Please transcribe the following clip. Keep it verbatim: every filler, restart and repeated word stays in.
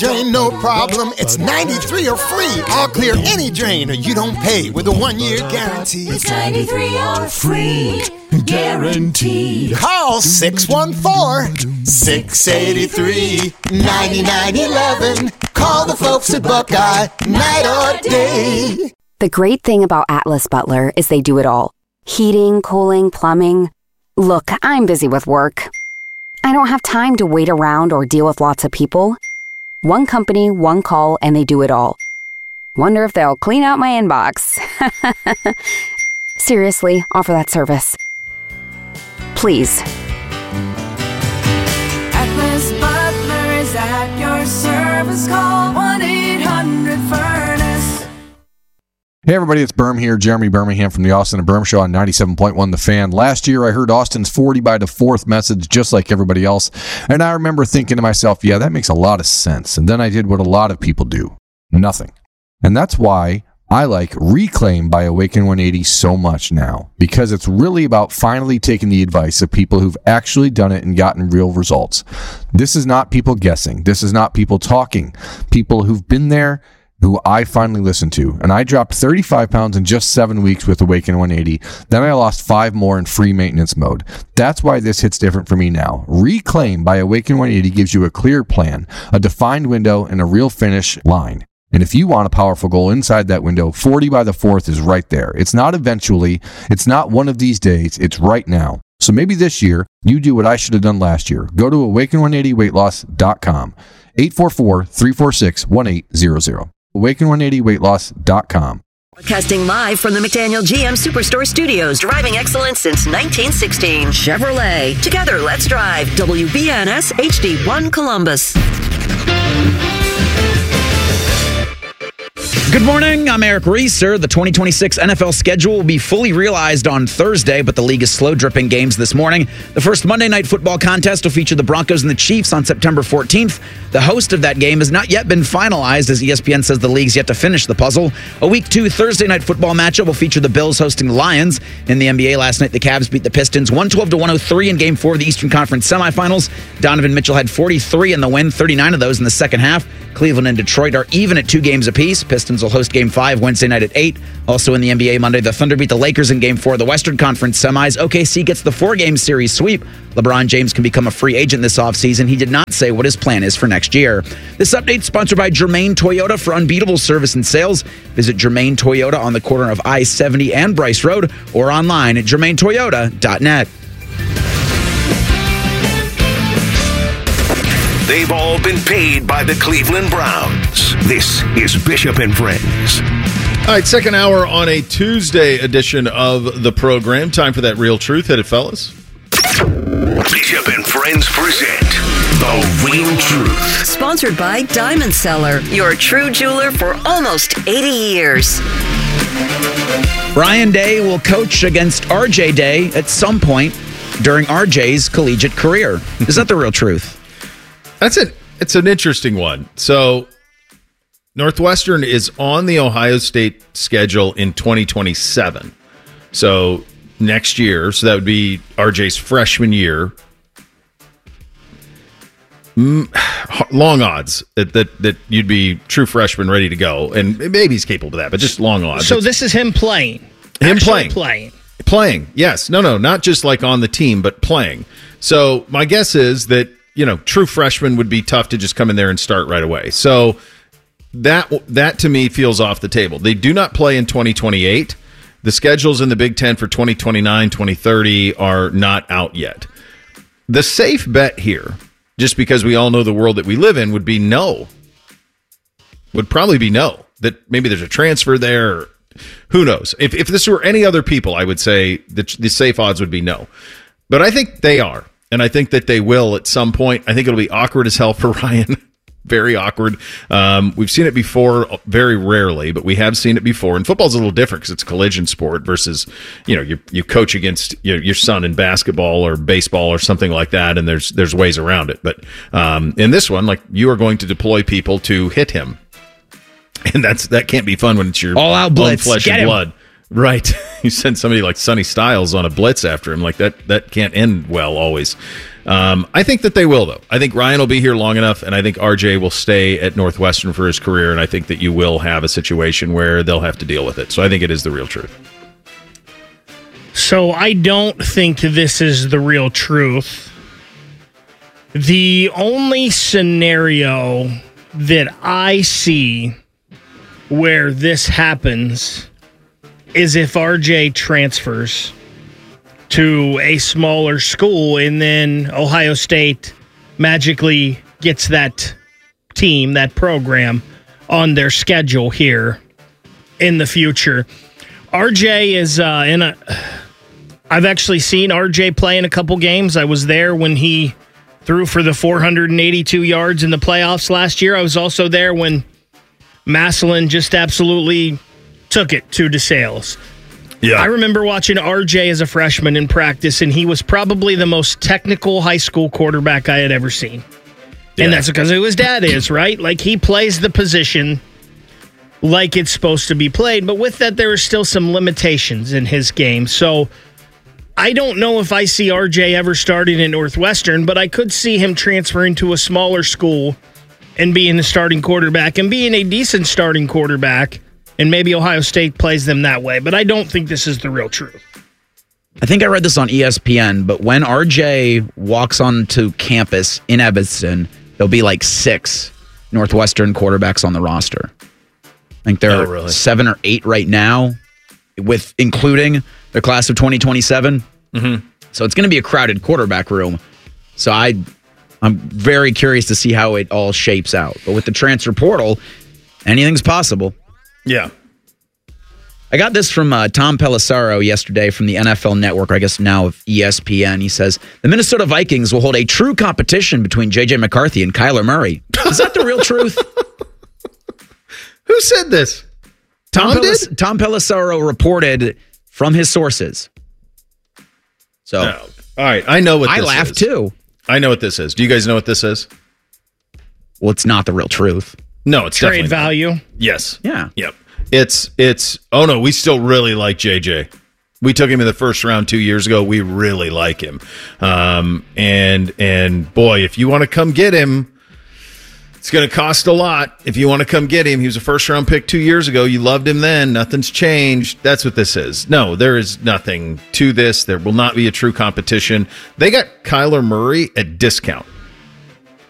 Drain no problem, it's ninety-three or free. I'll clear any drain or you don't pay with a one-year guarantee. It's ninety-three or free, guaranteed. Call six one four, six eight three, nine nine one one. Call the folks at Buckeye, night or day. The great thing about Atlas Butler is they do it all. Heating, cooling, plumbing. Look, I'm busy with work. I don't have time to wait around or deal with lots of people. One company, one call, and they do it all. Wonder if they'll clean out my inbox. Seriously, offer that service. Please. Atlas Butler is at your service. Call one eight hundred furnace. Hey everybody, it's Berm here, Jeremy Birmingham from the Austin and Berm Show on ninety-seven point one The Fan. Last year I heard Austin's forty by the fourth message just like everybody else, and I remember thinking to myself, yeah, that makes a lot of sense. And then I did what a lot of people do, nothing. And that's why I like Reclaim by Awaken one eighty so much now, because it's really about finally taking the advice of people who've actually done it and gotten real results. This is not people guessing. This is not people talking. People who've been there, who I finally listened to. And I dropped thirty-five pounds in just seven weeks with Awaken one eighty. Then I lost five more in free maintenance mode. That's why this hits different for me now. Reclaim by Awaken one eighty gives you a clear plan, a defined window, and a real finish line. And if you want a powerful goal inside that window, forty by the fourth is right there. It's not eventually. It's not one of these days. It's right now. So maybe this year, you do what I should have done last year. Go to awaken one eighty weight loss dot com. eight four four, three four six, one eight zero zero. awaken one eighty weight loss dot com. Broadcasting live from the McDaniel G M Superstore Studios. Driving excellence since nineteen sixteen. Chevrolet. Together, let's drive. W B N S H D one Columbus. Good morning, I'm Eric Reeser. The twenty twenty-six N F L schedule will be fully realized on Thursday, but the league is slow dripping games this morning. The first Monday Night Football contest will feature the Broncos and the Chiefs on September fourteenth. The host of that game has not yet been finalized, as E S P N says the league's yet to finish the puzzle. A Week two Thursday Night Football matchup will feature the Bills hosting the Lions. In the N B A last night, the Cavs beat the Pistons one twelve to one oh three in Game four of the Eastern Conference semifinals. Donovan Mitchell had forty-three in the win, thirty-nine of those in the second half. Cleveland and Detroit are even at two games apiece. Pistons will host Game five Wednesday night at eight. Also in the N B A Monday, the Thunder beat the Lakers in Game four of the Western Conference semis. O K C gets the four-game series sweep. LeBron James can become a free agent this offseason. He did not say what his plan is for next year. This update is sponsored by Germain Toyota for unbeatable service and sales. Visit Germain Toyota on the corner of I seventy and Bryce Road or online at germain toyota dot net. They've all been paid by the Cleveland Browns. This is Bishop and Friends. All right, second hour on a Tuesday edition of the program. Time for that real truth. Hit it, fellas. Bishop and Friends present The Real Truth. Sponsored by Diamond Seller, your true jeweler for almost eighty years. Ryan Day will coach against R J Day at some point during R J's collegiate career. Is that the real truth? That's it. It's an interesting one. So Northwestern is on the Ohio State schedule in twenty twenty-seven. So next year, so that would be R J's freshman year. Long odds that, that that you'd be true freshman ready to go. And maybe he's capable of that, but just long odds. So this is him playing. Him playing. playing. Playing, yes. No, no, not just like on the team, but playing. So my guess is that, you know, true freshman would be tough to just come in there and start right away. So that that to me feels off the table. They do not play in twenty twenty-eight. The schedules in the Big Ten for twenty twenty-nine, twenty thirty are not out yet. The safe bet here, just because we all know the world that we live in, would be no. Would probably be no. That maybe there's a transfer there. Who knows? If if this were any other people, I would say that the safe odds would be no. But I think they are. And I think that they will at some point. I think it'll be awkward as hell for Ryan. Very awkward. Um, we've seen it before, very rarely, but we have seen it before. And football's a little different because it's a collision sport versus, you know, you you coach against you know, your son in basketball or baseball or something like that, and there's there's ways around it. But um, in this one, like, you are going to deploy people to hit him, and that's that can't be fun when it's your all out blitz, own flesh Get and him. blood. Right. You send somebody like Sonny Styles on a blitz after him. Like that, that can't end well always. Um, I think that they will, though. I think Ryan will be here long enough, and I think R J will stay at Northwestern for his career, and I think that you will have a situation where they'll have to deal with it. So I think it is the real truth. So I don't think this is the real truth. The only scenario that I see where this happens is if R J transfers to a smaller school and then Ohio State magically gets that team, that program, on their schedule here in the future. R J is uh, in a... I've actually seen R J play in a couple games. I was there when he threw for the four hundred eighty-two yards in the playoffs last year. I was also there when Massillon just absolutely took it to DeSales. Yeah. I remember watching R J as a freshman in practice, and he was probably the most technical high school quarterback I had ever seen. Yeah. And that's because of who his dad is, right? Like, he plays the position like it's supposed to be played, but with that, there are still some limitations in his game. So I don't know if I see R J ever starting at Northwestern, but I could see him transferring to a smaller school and being the starting quarterback and being a decent starting quarterback, and maybe Ohio State plays them that way. But I don't think this is the real truth. I think I read this on E S P N, but when R J walks onto campus in Evanston, there'll be like six Northwestern quarterbacks on the roster. I think there Oh, are really? seven or eight right now, with including their class of twenty twenty-seven. Mm-hmm. So it's going to be a crowded quarterback room. So I, I'm very curious to see how it all shapes out. But with the transfer portal, anything's possible. Yeah. I got this from uh, Tom Pelissaro yesterday from the N F L Network, I guess now of E S P N. He says, the Minnesota Vikings will hold a true competition between J J McCarthy and Kyler Murray. Is that the real truth? Who said this? Tom, Tom, did? Pelliss- Tom Pelissaro reported from his sources. So, No. All right, I know what I this laughed is. too. I know what this is. Do you guys know what this is? Well, it's not the real truth. No, it's Trade definitely not. value. Yes. Yeah. Yep. It's it's oh no, we still really like J J. We took him in the first round two years ago. We really like him. Um and and boy, if you want to come get him, it's going to cost a lot. If you want to come get him, he was a first round pick two years ago. You loved him then. Nothing's changed. That's what this is. No, there is nothing to this. There will not be a true competition. They got Kyler Murray at discount.